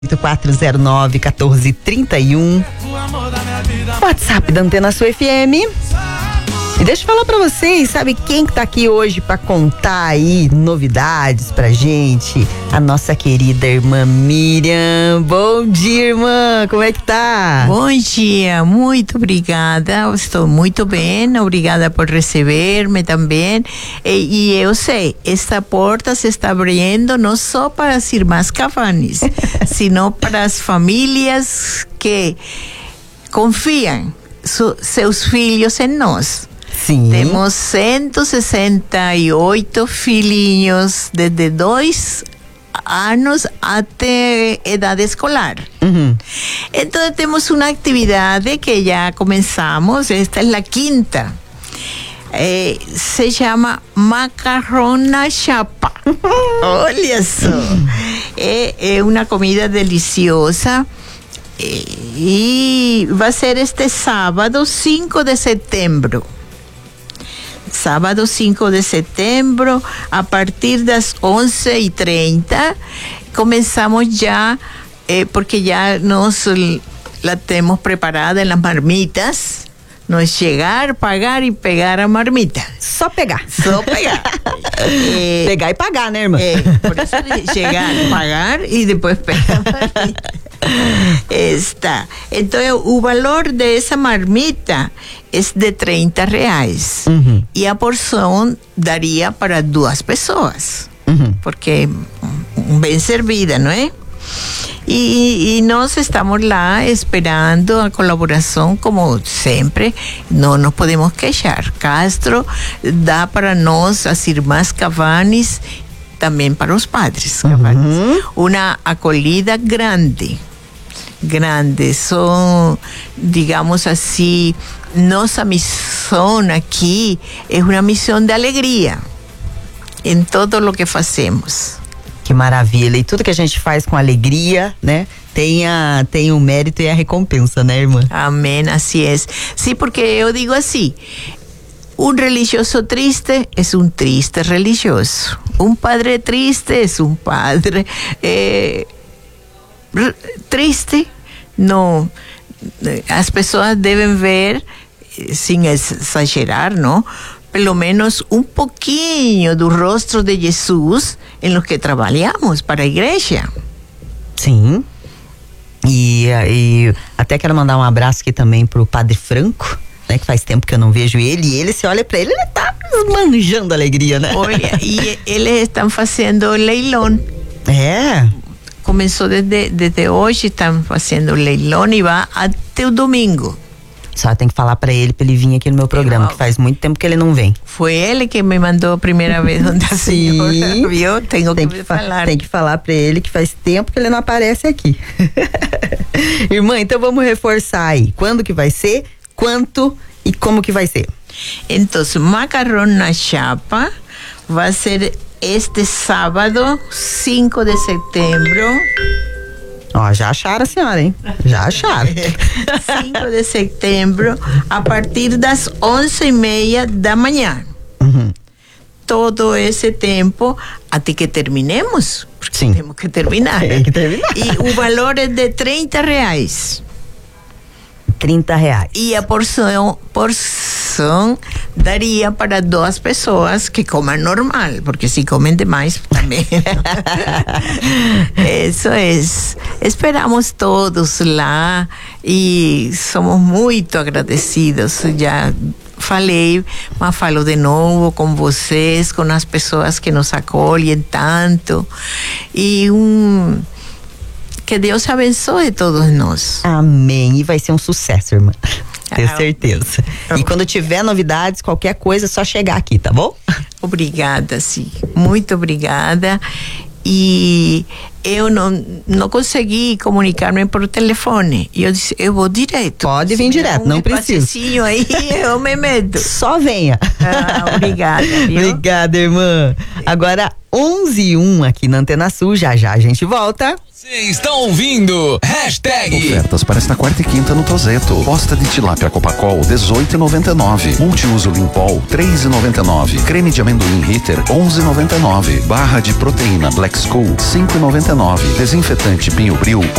8409-1431. WhatsApp da Antena Sul FM. E deixa eu falar pra vocês, sabe quem que tá aqui hoje pra contar aí novidades pra gente? A nossa querida irmã Miriam. Bom dia, irmã, como é que tá? Bom dia, muito obrigada, estou muito bem, obrigada por receber-me também. E eu sei, esta porta se está abrindo não só para as irmãs Cavanis, sino para as famílias que confiam seus filhos em nós. Sim. Temos 168 filhinhos desde 2 anos até idade escolar. Uhum. Então temos uma atividade que já começamos, esta é a quinta. Se chama macarrão na chapa. Olha só. É uma comida deliciosa. E vai ser este sábado 5 de setembro. Sábado 5 de setembro, a partir das 11h30, começamos já, porque já nós la temos preparada nas marmitas. Nós chegar, pagar e pegar a marmita. Só pegar. Só pegar. Pegar e pagar, né, irmã? Por isso chegar, pagar e depois pegar a marmita. Está. Então, o valor dessa marmita é de R$30. Uhum. E a porção daria para 2 pessoas. Uhum. Porque bem servida, não é? E nós estamos lá esperando a colaboração, como sempre, não nos podemos queixar. Castro dá para nós, as irmãs Cavanis, também para os padres Cavanis. Uhum. Uma acolhida grande. São, digamos assim, nossa missão aqui é uma missão de alegria em todo o que fazemos. Que maravilha, e tudo que a gente faz com alegria, né, tem o mérito e a recompensa, né, irmã? Amém, assim é. Sim, porque eu digo assim, um religioso triste é um triste religioso, um padre triste é um padre triste. Não, as pessoas devem ver, sem exagerar, não? Pelo menos um pouquinho do rosto de Jesus em los que trabalhamos para a igreja. Sim. E até quero mandar um abraço aqui também pro Padre Franco, né, que faz tempo que eu não vejo ele, e ele, se olha pra ele tá manjando alegria, né? Olha, e eles estão fazendo leilão. É? Começou desde hoje, estão fazendo leilão e vai até o domingo. Só tem que falar pra ele vir aqui no meu programa, que faz muito tempo que ele não vem. Foi ele que me mandou a primeira vez onde a senhora viu. Tenho que falar. Tem que falar pra ele que faz tempo que ele não aparece aqui. Irmã, então vamos reforçar aí. Quando que vai ser, quanto e como que vai ser? Então, macarrão na chapa vai ser este sábado, 5 de setembro. Ó, já acharam a senhora, hein? Já acharam. 5 de setembro, a partir das 11h30 da manhã. Uhum. Todo esse tempo até que terminemos. Porque sim, temos que terminar. Tem que terminar. E o valor é de R$30. R$30. E a porção daria para 2 pessoas que comam normal, porque se comem demais também. Isso é. Esperamos todos lá e somos muito agradecidos. Já falei, mas falo de novo com vocês, com as pessoas que nos acolhem tanto. E que Deus abençoe todos nós. Amém. E vai ser um sucesso, irmã. Tenho certeza. E quando tiver novidades, qualquer coisa, é só chegar aqui, tá bom? Obrigada, sim. Muito obrigada. E eu não consegui comunicar-me por telefone. E eu disse, eu vou direto. Pode vir direto, não precisa. Aí eu me medo. Só venha. Obrigada, viu? Obrigada, irmã. Agora, 11h01 aqui na Antena Sul. Já a gente volta. Estão ouvindo Hashtag ofertas para esta quarta e quinta no Tozeto. Posta de tilápia Copacol 18,99. Multiuso Limpol 3,99. Creme de amendoim Ritter 11,99. Barra de proteína Black School 5,99. Desinfetante Pinho Bril